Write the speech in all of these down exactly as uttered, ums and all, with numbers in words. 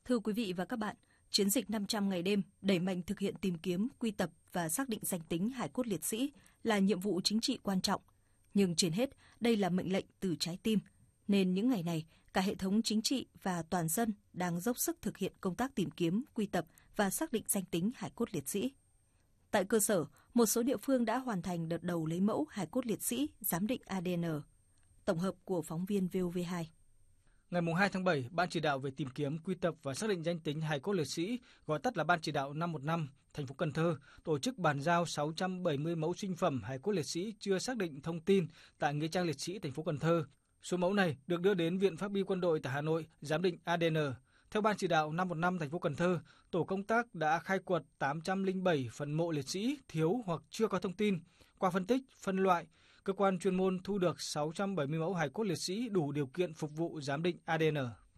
Thưa quý vị và các bạn, chiến dịch năm trăm ngày đêm đẩy mạnh thực hiện tìm kiếm, quy tập và xác định danh tính hài cốt liệt sĩ là nhiệm vụ chính trị quan trọng. Nhưng trên hết, đây là mệnh lệnh từ trái tim. Nên những ngày này, cả hệ thống chính trị và toàn dân đang dốc sức thực hiện công tác tìm kiếm, quy tập và xác định danh tính hài cốt liệt sĩ. Tại cơ sở, một số địa phương đã hoàn thành đợt đầu lấy mẫu hài cốt liệt sĩ, giám định a đê en. Tổng hợp của phóng viên vê o vê hai. Ngày hai tháng bảy, Ban chỉ đạo về tìm kiếm, quy tập và xác định danh tính hài cốt liệt sĩ, gọi tắt là Ban chỉ đạo năm một năm, thành phố Cần Thơ, tổ chức bàn giao sáu trăm bảy mươi mẫu sinh phẩm hài cốt liệt sĩ chưa xác định thông tin tại nghĩa trang liệt sĩ thành phố Cần Thơ. Số mẫu này được đưa đến Viện Pháp y Quân đội tại Hà Nội giám định a đê en. Theo Ban chỉ đạo năm một năm thành phố Cần Thơ, tổ công tác đã khai quật tám trăm lẻ bảy phần mộ liệt sĩ thiếu hoặc chưa có thông tin. Qua phân tích, phân loại, cơ quan chuyên môn thu được sáu trăm bảy mươi mẫu hài cốt liệt sĩ đủ điều kiện phục vụ giám định a đê en.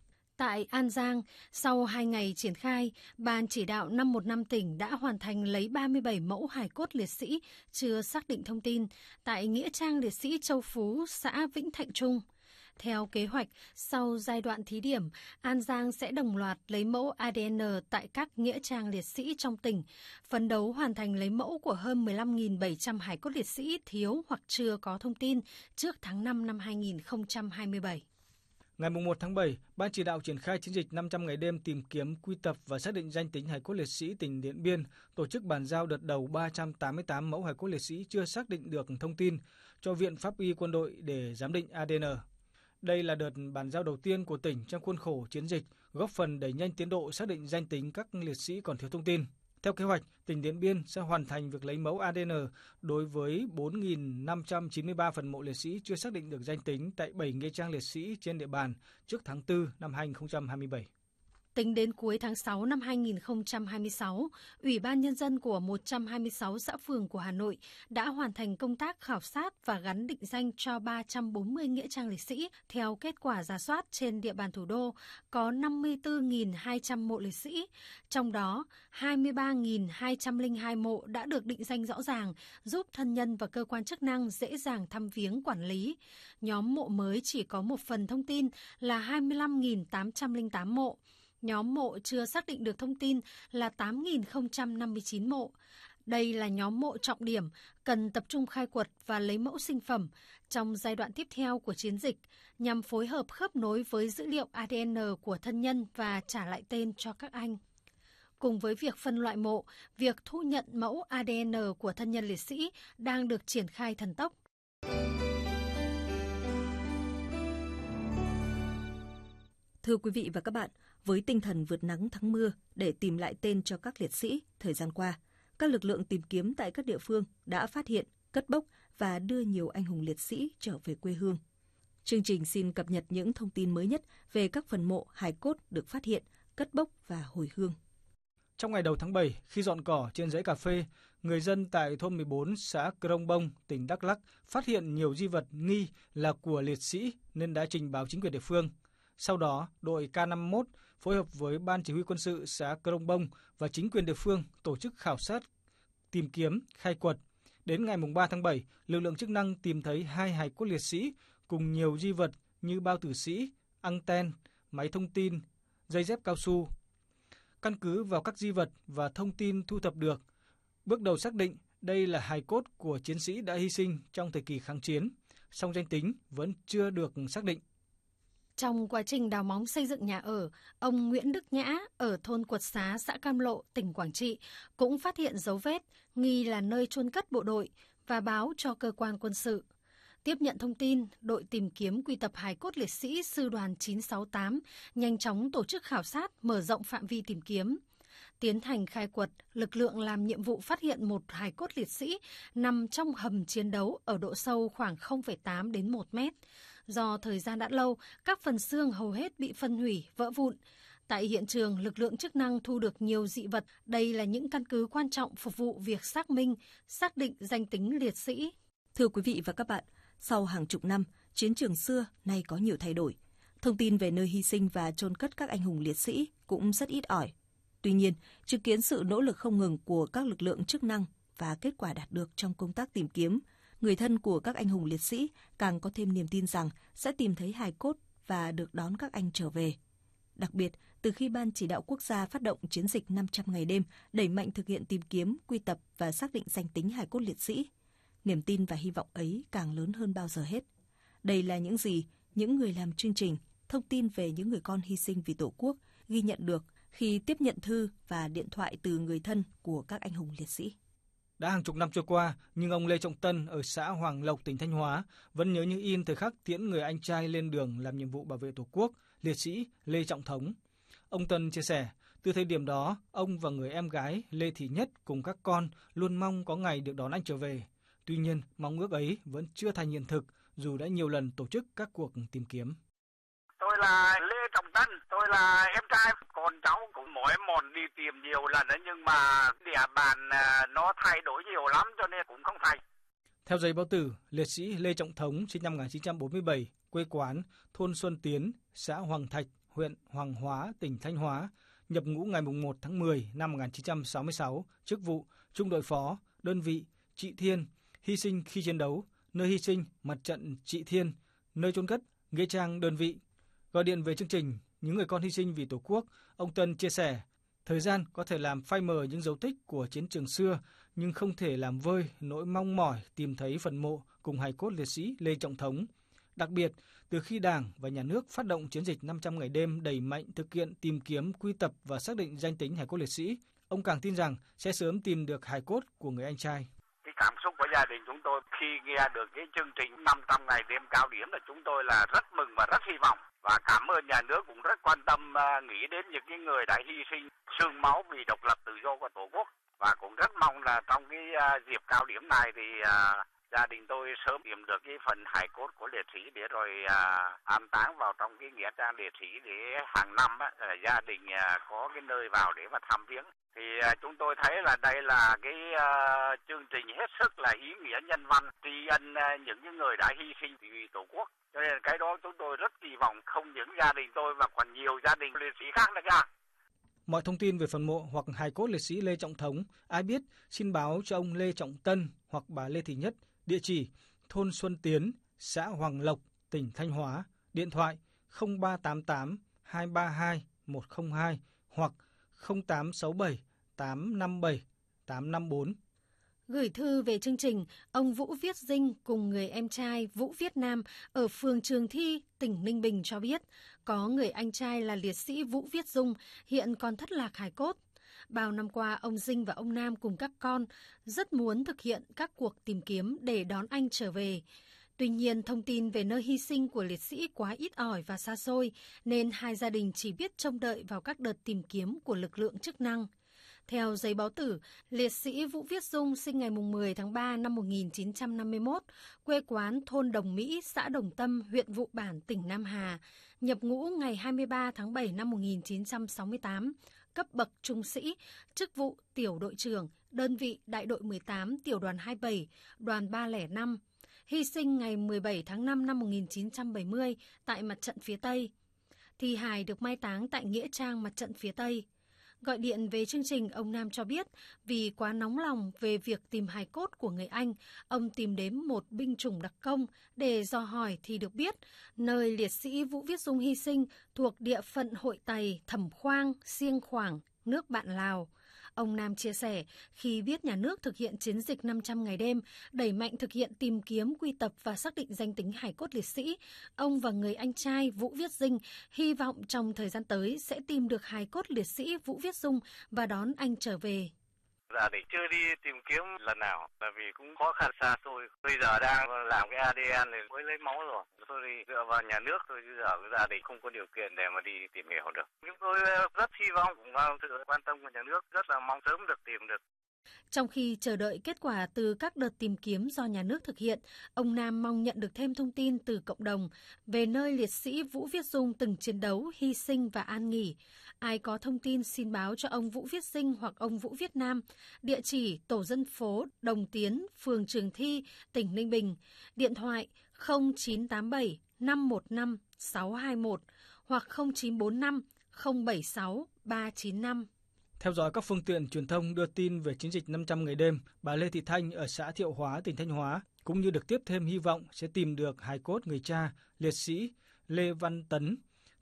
Tại An Giang, sau hai ngày triển khai, Ban chỉ đạo năm một năm tỉnh đã hoàn thành lấy ba mươi bảy mẫu hài cốt liệt sĩ chưa xác định thông tin tại nghĩa trang liệt sĩ Châu Phú, xã Vĩnh Thạnh Trung. Theo kế hoạch, sau giai đoạn thí điểm, An Giang sẽ đồng loạt lấy mẫu a đê en tại các nghĩa trang liệt sĩ trong tỉnh, phấn đấu hoàn thành lấy mẫu của hơn mười lăm nghìn bảy trăm hài cốt liệt sĩ thiếu hoặc chưa có thông tin trước tháng năm năm hai nghìn không trăm hai mươi bảy. Ngày một tháng bảy, Ban chỉ đạo triển khai chiến dịch năm trăm ngày đêm tìm kiếm, quy tập và xác định danh tính hài cốt liệt sĩ tỉnh Điện Biên tổ chức bàn giao đợt đầu ba trăm tám mươi tám mẫu hài cốt liệt sĩ chưa xác định được thông tin cho Viện Pháp y Quân đội để giám định a đê en. Đây là đợt bàn giao đầu tiên của tỉnh trong khuôn khổ chiến dịch, góp phần đẩy nhanh tiến độ xác định danh tính các liệt sĩ còn thiếu thông tin. Theo kế hoạch, tỉnh Điện Biên sẽ hoàn thành việc lấy mẫu a đê en đối với bốn nghìn năm trăm chín mươi ba phần mộ liệt sĩ chưa xác định được danh tính tại bảy nghĩa trang liệt sĩ trên địa bàn trước tháng tư năm hai nghìn không trăm hai mươi bảy. Tính đến cuối tháng sáu năm hai nghìn không trăm hai mươi sáu, Ủy ban Nhân dân của một trăm hai mươi sáu xã phường của Hà Nội đã hoàn thành công tác khảo sát và gắn định danh cho ba trăm bốn mươi nghĩa trang liệt sĩ. Theo kết quả rà soát trên địa bàn thủ đô, có năm mươi tư nghìn hai trăm mộ liệt sĩ, trong đó hai mươi ba nghìn hai trăm lẻ hai mộ đã được định danh rõ ràng, giúp thân nhân và cơ quan chức năng dễ dàng thăm viếng quản lý. Nhóm mộ mới chỉ có một phần thông tin là hai mươi lăm nghìn tám trăm lẻ tám mộ. Nhóm mộ chưa xác định được thông tin là tám nghìn không trăm năm mươi chín mộ. Đây là nhóm mộ trọng điểm, cần tập trung khai quật và lấy mẫu sinh phẩm trong giai đoạn tiếp theo của chiến dịch, nhằm phối hợp khớp nối với dữ liệu a đê en của thân nhân và trả lại tên cho các anh. Cùng với việc phân loại mộ, việc thu nhận mẫu a đê en của thân nhân liệt sĩ đang được triển khai thần tốc. Thưa quý vị và các bạn, với tinh thần vượt nắng thắng mưa để tìm lại tên cho các liệt sĩ, thời gian qua, các lực lượng tìm kiếm tại các địa phương đã phát hiện, cất bốc và đưa nhiều anh hùng liệt sĩ trở về quê hương. Chương trình xin cập nhật những thông tin mới nhất về các phần mộ hài cốt được phát hiện, cất bốc và hồi hương. Trong ngày đầu tháng bảy, khi dọn cỏ trên dãy cà phê, người dân tại thôn mười bốn xã Crong Bông, tỉnh Đắk Lắk phát hiện nhiều di vật nghi là của liệt sĩ nên đã trình báo chính quyền địa phương. Sau đó, đội K năm mươi mốt phối hợp với Ban Chỉ huy Quân sự xã Crong Bông và chính quyền địa phương tổ chức khảo sát, tìm kiếm, khai quật. Đến ngày ba tháng bảy, lực lượng chức năng tìm thấy hai hài cốt liệt sĩ cùng nhiều di vật như bao tử sĩ, anten, máy thông tin, dây dép cao su. Căn cứ vào các di vật và thông tin thu thập được, bước đầu xác định đây là hài cốt của chiến sĩ đã hy sinh trong thời kỳ kháng chiến, song danh tính vẫn chưa được xác định. Trong quá trình đào móng xây dựng nhà ở, ông Nguyễn Đức Nhã ở thôn Quật Xá, xã Cam Lộ, tỉnh Quảng Trị cũng phát hiện dấu vết nghi là nơi chôn cất bộ đội và báo cho cơ quan quân sự. Tiếp nhận thông tin, đội tìm kiếm quy tập hài cốt liệt sĩ sư đoàn chín sáu tám nhanh chóng tổ chức khảo sát, mở rộng phạm vi tìm kiếm. Tiến hành khai quật, lực lượng làm nhiệm vụ phát hiện một hài cốt liệt sĩ nằm trong hầm chiến đấu ở độ sâu khoảng không phẩy tám đến một mét. Do thời gian đã lâu, các phần xương hầu hết bị phân hủy, vỡ vụn. Tại hiện trường, lực lượng chức năng thu được nhiều dị vật. Đây là những căn cứ quan trọng phục vụ việc xác minh, xác định danh tính liệt sĩ. Thưa quý vị và các bạn, sau hàng chục năm, chiến trường xưa nay có nhiều thay đổi. Thông tin về nơi hy sinh và chôn cất các anh hùng liệt sĩ cũng rất ít ỏi. Tuy nhiên, chứng kiến sự nỗ lực không ngừng của các lực lượng chức năng và kết quả đạt được trong công tác tìm kiếm, người thân của các anh hùng liệt sĩ càng có thêm niềm tin rằng sẽ tìm thấy hài cốt và được đón các anh trở về. Đặc biệt, từ khi Ban Chỉ đạo Quốc gia phát động chiến dịch năm trăm ngày đêm, đẩy mạnh thực hiện tìm kiếm, quy tập và xác định danh tính hài cốt liệt sĩ, niềm tin và hy vọng ấy càng lớn hơn bao giờ hết. Đây là những gì những người làm chương trình, thông tin về những người con hy sinh vì Tổ quốc ghi nhận được khi tiếp nhận thư và điện thoại từ người thân của các anh hùng liệt sĩ. Đã hàng chục năm trôi qua, nhưng ông Lê Trọng Tân ở xã Hoàng Lộc, tỉnh Thanh Hóa vẫn nhớ như in thời khắc tiễn người anh trai lên đường làm nhiệm vụ bảo vệ Tổ quốc, liệt sĩ Lê Trọng Thống. Ông Tân chia sẻ, từ thời điểm đó, ông và người em gái Lê Thị Nhất cùng các con luôn mong có ngày được đón anh trở về. Tuy nhiên, mong ước ấy vẫn chưa thành hiện thực, dù đã nhiều lần tổ chức các cuộc tìm kiếm. Tôi là Lê Trọng Tân, tôi là em trai, con cháu cũng mỗi mòn đi tìm nhiều lần đấy, nhưng mà địa bàn nó thay đổi nhiều lắm cho nên cũng không thành. Theo giấy báo tử, liệt sĩ Lê Trọng Thống sinh năm một nghìn chín trăm bốn mươi bảy, quê quán thôn Xuân Tiến, xã Hoàng Thạch, huyện Hoàng Hóa, tỉnh Thanh Hóa, nhập ngũ ngày mùng một tháng mười năm một nghìn chín trăm sáu mươi sáu, chức vụ trung đội phó, đơn vị Trị Thiên, hy sinh khi chiến đấu, nơi hy sinh mặt trận Trị Thiên, nơi chôn cất nghĩa trang đơn vị. Gọi điện về chương trình Những người con hy sinh vì Tổ quốc, ông Tân chia sẻ, thời gian có thể làm phai mờ những dấu tích của chiến trường xưa, nhưng không thể làm vơi nỗi mong mỏi tìm thấy phần mộ cùng hài cốt liệt sĩ Lê Trọng Thống. Đặc biệt, từ khi Đảng và Nhà nước phát động chiến dịch năm trăm ngày đêm đẩy mạnh thực hiện tìm kiếm, quy tập và xác định danh tính hài cốt liệt sĩ, ông càng tin rằng sẽ sớm tìm được hài cốt của người anh trai. Cái cảm xúc của gia đình chúng tôi khi nghe được cái chương trình năm trăm ngày đêm cao điểm là chúng tôi là rất mừng và rất hy vọng. Và cảm ơn nhà nước cũng rất quan tâm uh, nghĩ đến những cái người đã hy sinh xương máu vì độc lập tự do của Tổ quốc. Và cũng rất mong là trong cái uh, dịp cao điểm này thì uh, gia đình tôi sớm tìm được cái phần hài cốt của liệt sĩ để rồi uh, an táng vào trong cái nghĩa trang liệt sĩ để hàng năm á, uh, gia đình uh, có cái nơi vào để mà thăm viếng. Thì uh, chúng tôi thấy là đây là cái uh, chương trình hết sức là ý nghĩa nhân văn, tri ân uh, những cái người đã hy sinh vì Tổ quốc. Cho nên cái đó chúng tôi rất kỳ vọng không những gia đình tôi mà còn nhiều gia đình liệt sĩ khác nữa cả. Mọi thông tin về phần mộ hoặc hài cốt liệt sĩ Lê Trọng Thống, ai biết xin báo cho ông Lê Trọng Tân hoặc bà Lê Thị Nhất, địa chỉ thôn Xuân Tiến, xã Hoàng Lộc, tỉnh Thanh Hóa, điện thoại không ba tám tám hai ba hai một không hai hoặc không tám sáu bảy tám năm bảy tám năm bốn. Gửi thư về chương trình, ông Vũ Viết Dinh cùng người em trai Vũ Viết Nam ở phường Trường Thi, tỉnh Ninh Bình cho biết, có người anh trai là liệt sĩ Vũ Viết Dung hiện còn thất lạc hài cốt. Bao năm qua, ông Dinh và ông Nam cùng các con rất muốn thực hiện các cuộc tìm kiếm để đón anh trở về. Tuy nhiên, thông tin về nơi hy sinh của liệt sĩ quá ít ỏi và xa xôi, nên hai gia đình chỉ biết trông đợi vào các đợt tìm kiếm của lực lượng chức năng. Theo giấy báo tử, liệt sĩ Vũ Viết Dung sinh ngày mười tháng ba năm một nghìn chín trăm năm mươi mốt, quê quán thôn Đồng Mỹ, xã Đồng Tâm, huyện Vụ Bản, tỉnh Nam Hà, nhập ngũ ngày hai mươi ba tháng bảy năm một nghìn chín trăm sáu mươi tám, cấp bậc trung sĩ, chức vụ tiểu đội trưởng, đơn vị đại đội mười tám, tiểu đoàn hai mươi bảy, đoàn ba không năm, hy sinh ngày mười bảy tháng năm năm một nghìn chín trăm bảy mươi tại mặt trận phía Tây. Thi hài được mai táng tại nghĩa trang mặt trận phía Tây. Gọi điện về chương trình, ông Nam cho biết vì quá nóng lòng về việc tìm hài cốt của người anh, ông tìm đến một binh chủng đặc công để dò hỏi thì được biết nơi liệt sĩ Vũ Viết Dung hy sinh thuộc địa phận Hội Tày, Thẩm Khoang, Siêng Khoảng, nước bạn Lào. Ông Nam chia sẻ, khi biết nhà nước thực hiện chiến dịch năm trăm ngày đêm, đẩy mạnh thực hiện tìm kiếm, quy tập và xác định danh tính hài cốt liệt sĩ, ông và người anh trai Vũ Viết Dinh hy vọng trong thời gian tới sẽ tìm được hài cốt liệt sĩ Vũ Viết Dung và đón anh trở về. Dạ để chưa đi tìm kiếm lần nào, bởi vì cũng khó khăn xa xôi. Bây giờ đang làm cái a đê en thì mới lấy máu rồi. Tôi đi dựa vào nhà nước thôi, bây giờ gia đình không có điều kiện để mà đi tìm hiểu được. Chúng tôi rất hy vọng vào sự quan tâm của nhà nước, rất là mong sớm được tìm được. Trong khi chờ đợi kết quả từ các đợt tìm kiếm do nhà nước thực hiện, ông Nam mong nhận được thêm thông tin từ cộng đồng về nơi liệt sĩ Vũ Viết Dung từng chiến đấu, hy sinh và an nghỉ. Ai có thông tin xin báo cho ông Vũ Viết Dinh hoặc ông Vũ Viết Nam, địa chỉ tổ dân phố Đồng Tiến, phường Trường Thi, tỉnh Ninh Bình, điện thoại không chín tám bảy năm một năm sáu hai một hoặc không chín bốn năm không bảy sáu ba chín năm. Theo dõi các phương tiện truyền thông đưa tin về chiến dịch năm trăm ngày đêm, bà Lê Thị Thanh ở xã Thiệu Hóa, tỉnh Thanh Hóa cũng như được tiếp thêm hy vọng sẽ tìm được hài cốt người cha liệt sĩ Lê Văn Tấn.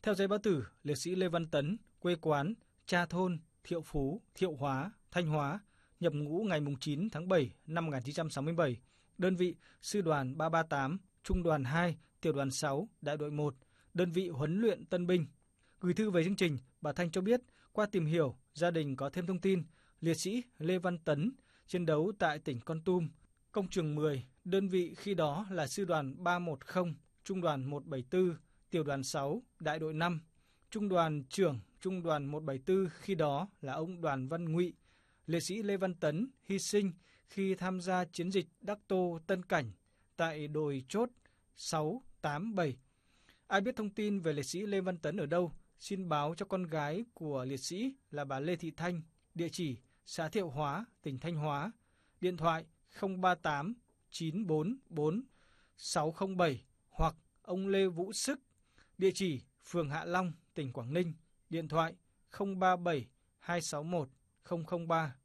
Theo giấy báo tử, liệt sĩ Lê Văn Tấn, quê quán Cha Thôn, Thiệu Phú, Thiệu Hóa, Thanh Hóa, nhập ngũ ngày chín tháng bảy năm một nghìn chín trăm sáu mươi bảy, đơn vị Sư đoàn ba ba tám, Trung đoàn hai, Tiểu đoàn sáu, Đại đội một, đơn vị huấn luyện tân binh. Gửi thư về chương trình, bà Thanh cho biết qua tìm hiểu, gia đình có thêm thông tin liệt sĩ Lê Văn Tấn chiến đấu tại tỉnh Kon Tum, công trường mười, đơn vị khi đó là Sư đoàn ba một không, Trung đoàn một bảy tư, Tiểu đoàn sáu, Đại đội năm. Trung đoàn trưởng Trung đoàn một bảy tư khi đó là ông Đoàn Văn Ngụy. Liệt sĩ Lê Văn Tấn hy sinh khi tham gia chiến dịch Đắc Tô Tân Cảnh tại đồi chốt sáu tám bảy. Ai biết thông tin về liệt sĩ Lê Văn Tấn ở đâu, xin báo cho con gái của liệt sĩ là bà Lê Thị Thanh, địa chỉ xã Thiệu Hóa, tỉnh Thanh Hóa, điện thoại không ba tám chín bốn bốn sáu không bảy, hoặc ông Lê Vũ Sức, địa chỉ phường Hạ Long, tỉnh Quảng Ninh, điện thoại không ba bảy hai sáu một không không ba.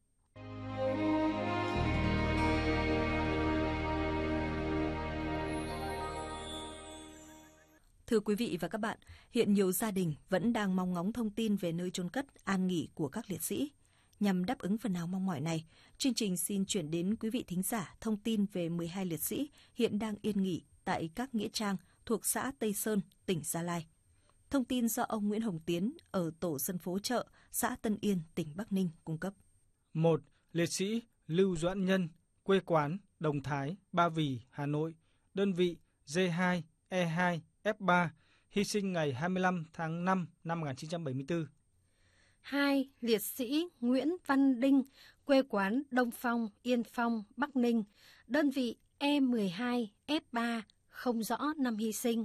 Thưa quý vị và các bạn, hiện nhiều gia đình vẫn đang mong ngóng thông tin về nơi chôn cất an nghỉ của các liệt sĩ. Nhằm đáp ứng phần nào mong mỏi này, chương trình xin chuyển đến quý vị thính giả thông tin về mười hai liệt sĩ hiện đang yên nghỉ tại các nghĩa trang thuộc xã Tây Sơn, tỉnh Gia Lai. Thông tin do ông Nguyễn Hồng Tiến ở tổ dân phố Chợ, xã Tân Yên, tỉnh Bắc Ninh cung cấp. một. Liệt sĩ Lưu Doãn Nhân, quê quán Đồng Thái, Ba Vì, Hà Nội, đơn vị D hai, E hai, F ba, hy sinh ngày hai mươi lăm tháng năm năm một nghìn chín trăm bảy mươi tư. hai. Liệt sĩ Nguyễn Văn Đinh, quê quán Đông Phong, Yên Phong, Bắc Ninh, đơn vị E mười hai, F ba, không rõ năm hy sinh.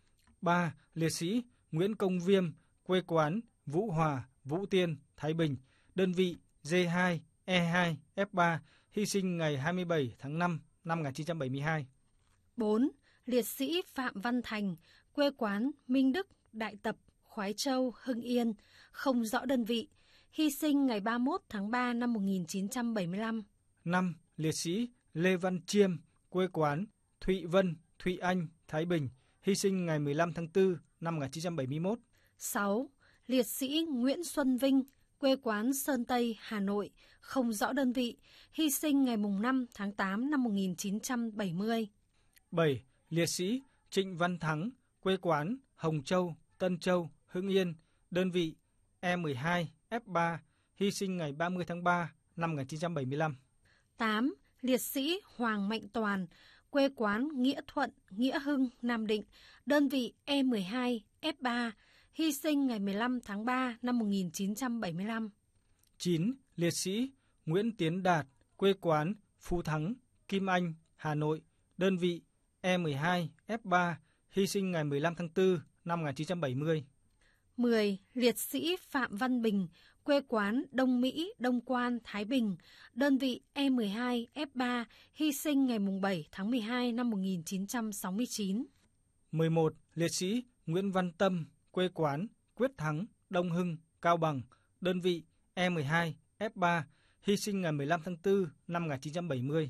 ba. Liệt sĩ Nguyễn Công Viêm, quê quán Vũ Hòa, Vũ Tiên, Thái Bình, đơn vị D hai, E hai, F ba, hy sinh ngày hai mươi bảy tháng năm năm một nghìn chín trăm bảy mươi hai. bốn. Liệt sĩ Phạm Văn Thành, quê quán Minh Đức, Đại Tập, Khoái Châu, Hưng Yên, không rõ đơn vị, hy sinh ngày ba mươi mốt tháng ba năm một nghìn chín trăm bảy mươi lăm. năm. Liệt sĩ Lê Văn Chiêm, quê quán Thụy Vân, Thụy Anh, Thái Bình, hy sinh ngày mười lăm tháng tư năm một nghìn chín trăm bảy mươi mốt. sáu. Liệt sĩ Nguyễn Xuân Vinh, quê quán Sơn Tây, Hà Nội, không rõ đơn vị, hy sinh ngày năm tháng tám năm một nghìn chín trăm bảy mươi. bảy. Liệt sĩ Trịnh Văn Thắng, quê quán Hồng Châu, Tân Châu, Hưng Yên, đơn vị E mười hai, F ba, hy sinh ngày ba mươi tháng ba năm một nghìn chín trăm bảy mươi lăm. tám. Liệt sĩ Hoàng Mạnh Toàn, quê quán Nghĩa Thuận, Nghĩa Hưng, Nam Định, đơn vị E mười hai, F ba, hy sinh ngày mười lăm tháng ba năm một nghìn chín trăm bảy mươi lăm. chín. Liệt sĩ Nguyễn Tiến Đạt, quê quán Phú Thắng, Kim Anh, Hà Nội, đơn vị E mười hai, F ba, hy sinh ngày mười lăm tháng tư năm một nghìn chín trăm bảy mươi. mười. Liệt sĩ Phạm Văn Bình, quê quán Đông Mỹ, Đông Quan, Thái Bình, đơn vị E mười hai, F ba, hy sinh ngày bảy tháng mười hai năm một nghìn chín trăm sáu mươi chín. mười một. Liệt sĩ Nguyễn Văn Tâm, quê quán Quyết Thắng, Đông Hưng, Cao Bằng, đơn vị E mười hai, F ba, hy sinh ngày mười lăm tháng tư năm một nghìn chín trăm bảy mươi.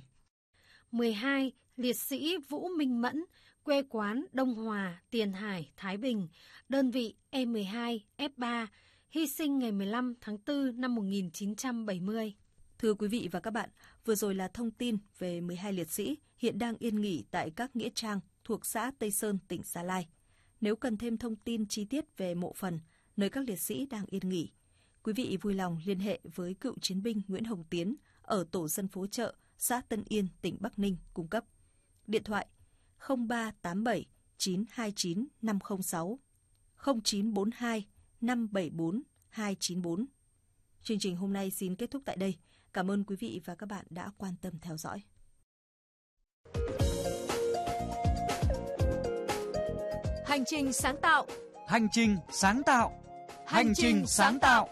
mười hai. Liệt sĩ Vũ Minh Mẫn, quê quán Đông Hòa, Tiền Hải, Thái Bình, đơn vị E mười hai, F ba, hy sinh ngày mười lăm tháng tư năm một nghìn chín trăm bảy mươi. Thưa quý vị và các bạn, vừa rồi là thông tin về mười hai liệt sĩ hiện đang yên nghỉ tại các nghĩa trang thuộc xã Tây Sơn, tỉnh Gia Lai. Nếu cần thêm thông tin chi tiết về mộ phần, nơi các liệt sĩ đang yên nghỉ, quý vị vui lòng liên hệ với cựu chiến binh Nguyễn Hồng Tiến ở tổ dân phố Chợ, xã Tân Yên, tỉnh Bắc Ninh cung cấp. Điện thoại không ba tám bảy chín hai chín năm không sáu, không chín bốn hai năm bảy bốn hai chín bốn. Chương trình hôm nay xin kết thúc tại đây. Cảm ơn quý vị và các bạn đã quan tâm theo dõi. Hành trình sáng tạo. Hành trình sáng tạo. Hành trình sáng tạo.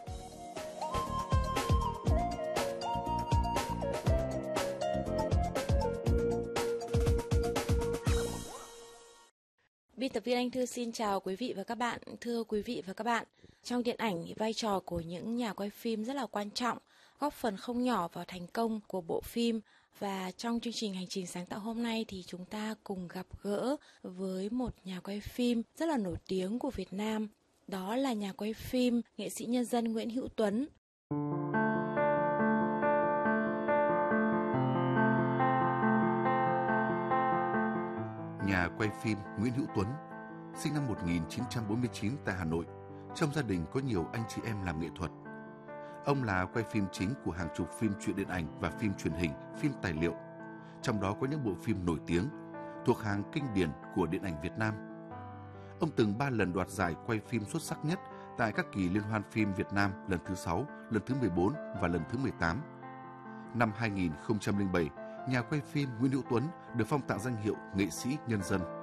Biên tập viên Anh Thư xin chào quý vị và các bạn. Thưa quý vị và các bạn, trong điện ảnh, vai trò của những nhà quay phim rất là quan trọng, góp phần không nhỏ vào thành công của bộ phim. Và trong chương trình Hành trình sáng tạo hôm nay thì chúng ta cùng gặp gỡ với một nhà quay phim rất là nổi tiếng của Việt Nam. Đó là nhà quay phim, nghệ sĩ nhân dân Nguyễn Hữu Tuấn. Nhà quay phim Nguyễn Hữu Tuấn, sinh năm một nghìn chín trăm bốn mươi chín tại Hà Nội. Trong gia đình có nhiều anh chị em làm nghệ thuật. Ông là quay phim chính của hàng chục phim truyện điện ảnh và phim truyền hình, phim tài liệu. Trong đó có những bộ phim nổi tiếng, thuộc hàng kinh điển của điện ảnh Việt Nam. Ông từng ba lần đoạt giải quay phim xuất sắc nhất tại các kỳ liên hoan phim Việt Nam lần thứ sáu, lần thứ mười bốn và lần thứ mười tám. Năm hai nghìn không trăm lẻ bảy, nhà quay phim Nguyễn Hữu Tuấn được phong tặng danh hiệu nghệ sĩ nhân dân.